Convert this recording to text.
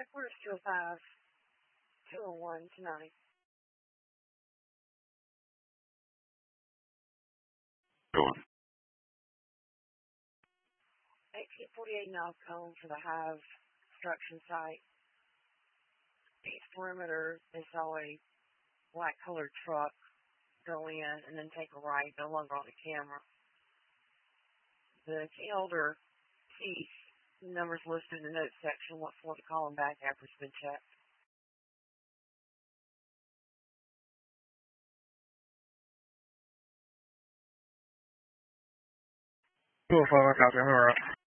Headquarters 205, 201 tonight. Go on. 1848 North Cone for the Hive construction site. Each perimeter, they saw a black colored truck go in and then take a right, no longer on the camera. The key holder piece, the numbers listed in the notes section, what floor to call them back after it's been checked. 205, copy, I'm alright.